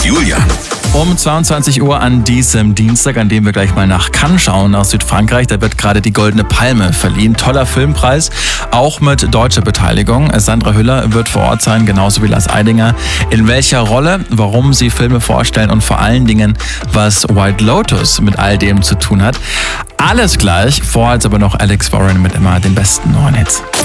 Julian. Um 22 Uhr an diesem Dienstag, an dem wir gleich mal nach Cannes schauen aus Südfrankreich. Da wird gerade die Goldene Palme verliehen. Toller Filmpreis, auch mit deutscher Beteiligung. Sandra Hüller wird vor Ort sein, genauso wie Lars Eidinger. In welcher Rolle, warum sie Filme vorstellen und vor allen Dingen, was White Lotus mit all dem zu tun hat. Alles gleich, vorher aber noch Alex Warren mit immer den besten neuen Hits.